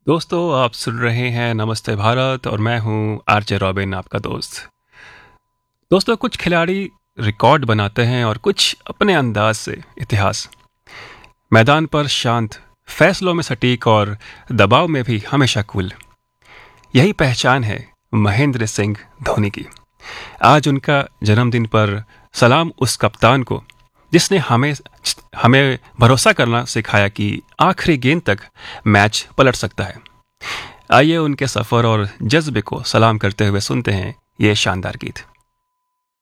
दोस्तों, आप सुन रहे हैं नमस्ते भारत और मैं हूं आरजे रॉबिन, आपका दोस्त। दोस्तों, कुछ खिलाड़ी रिकॉर्ड बनाते हैं और कुछ अपने अंदाज से इतिहास। मैदान पर शांत, फैसलों में सटीक और दबाव में भी हमेशा कूल। यही पहचान है महेंद्र सिंह धोनी की। आज उनका जन्मदिन पर सलाम उस कप्तान को जिसने हमें भरोसा करना सिखाया कि आखिरी गेंद तक मैच पलट सकता है। आइए उनके सफ़र और जज्बे को सलाम करते हुए सुनते हैं ये शानदार गीत।